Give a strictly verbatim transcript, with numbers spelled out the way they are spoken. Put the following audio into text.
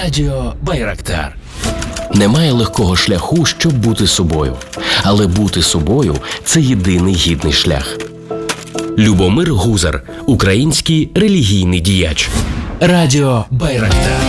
Радіо Байрактар. Немає легкого шляху, щоб бути собою. Але бути собою – це єдиний гідний шлях. Любомир Гузар, український релігійний діяч. Радіо Байрактар.